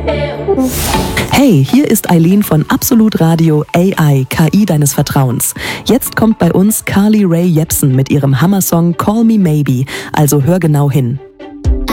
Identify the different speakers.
Speaker 1: Hey, hier ist Eileen von Absolut Radio AI, KI deines Vertrauens. Jetzt kommt bei uns Carly Rae Jepsen mit ihrem Hammersong Call Me Maybe, also hör genau hin.